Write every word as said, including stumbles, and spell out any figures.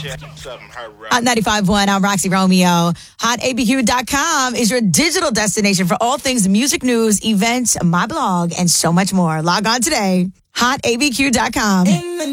Hot ninety-five point one, I'm Roxy Romeo. hot A B Q dot com is your digital destination for all things music news, events, my blog, and so much more. Log on today. hot A B Q dot com.